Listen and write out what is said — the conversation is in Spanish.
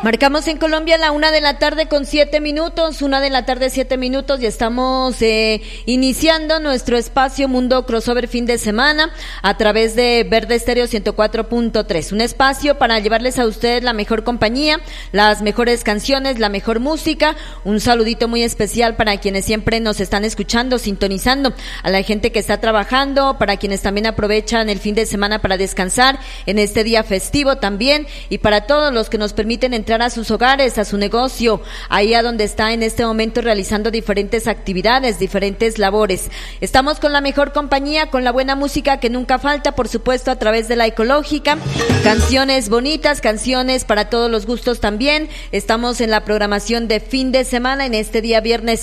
Marcamos en Colombia la 1:07 1:07 y estamos iniciando nuestro espacio Mundo Crossover fin de semana a través de Verde Estéreo 104.3, un espacio para llevarles a ustedes la mejor compañía, las mejores canciones, la mejor música. Un saludito muy especial para quienes siempre nos están escuchando, sintonizando, a la gente que está trabajando, para quienes también aprovechan el fin de semana para descansar en este día festivo también, y para todos los que nos permiten entrar a sus hogares, a su negocio, ahí a donde está en este momento realizando diferentes actividades, diferentes labores. Estamos con la mejor compañía, con la buena música que nunca falta, por supuesto, a través de la Ecológica, canciones bonitas, canciones para todos los gustos también. Estamos en la programación de fin de semana en este día viernes